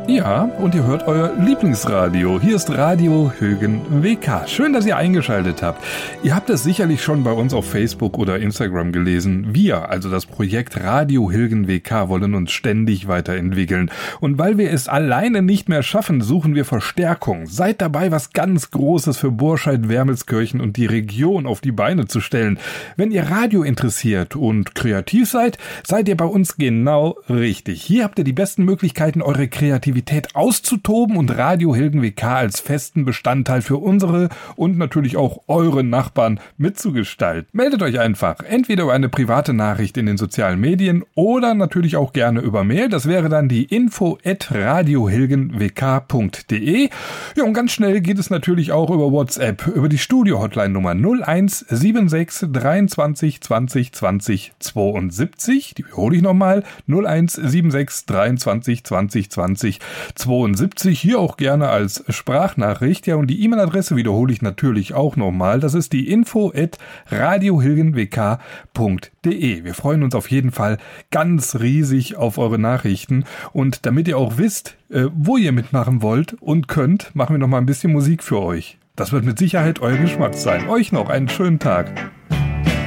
Ja, und ihr hört euer Lieblingsradio. Hier ist Radio Hilgen WK. Schön, dass ihr eingeschaltet habt. Ihr habt es sicherlich schon bei uns auf Facebook oder Instagram gelesen. Wir, also das Projekt Radio Hilgen WK, wollen uns ständig weiterentwickeln. Und weil wir es alleine nicht mehr schaffen, suchen wir Verstärkung. Seid dabei, was ganz Großes für Burscheid, Wermelskirchen und die Region auf die Beine zu stellen. Wenn ihr Radio interessiert und kreativ seid, seid ihr bei uns genau richtig. Hier habt ihr die besten Möglichkeiten, eure Kreativität auszutoben und Radio Hilgen WK als festen Bestandteil für unsere und natürlich auch eure Nachbarn mitzugestalten. Meldet euch einfach, entweder über eine private Nachricht in den sozialen Medien oder natürlich auch gerne über Mail. Das wäre dann die info@radiohilgenwk.de. Ja, und ganz schnell geht es natürlich auch über WhatsApp, über die Studio-Hotline-Nummer 0176 23 20 20 72. Die wiederhole ich nochmal, 0176 23 20 20 72, hier auch gerne als Sprachnachricht. Ja, und die E-Mail-Adresse wiederhole ich natürlich auch nochmal. Das ist die info@radiohilgenwk.de. Wir freuen uns auf jeden Fall ganz riesig auf eure Nachrichten. Und damit ihr auch wisst, wo ihr mitmachen wollt und könnt, machen wir noch mal ein bisschen Musik für euch. Das wird mit Sicherheit euer Geschmack sein. Euch noch einen schönen Tag.